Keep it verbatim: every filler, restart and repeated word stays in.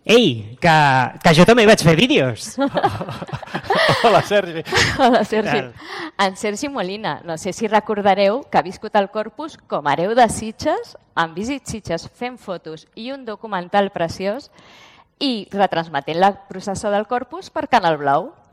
Ei, que, que jo també vaig fer vídeos. Hola, Sergi. Hola, Sergi. En Sergi Molina, no sé si recordareu que ha viscut al Corpus com a hereu de Sitges, amb Visit Sitges fent fotos i un documental preciós i retransmetent la processó del Corpus per Canal Blau.